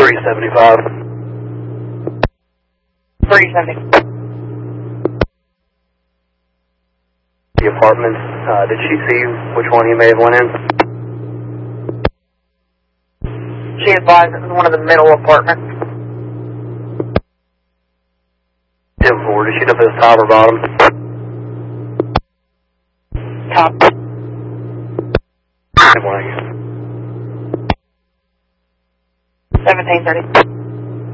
375. 370. The apartment, did she see which one he may have went in? She advised it was one of the middle apartments. 10-4, did she know if it was top or bottom? Top. 1730.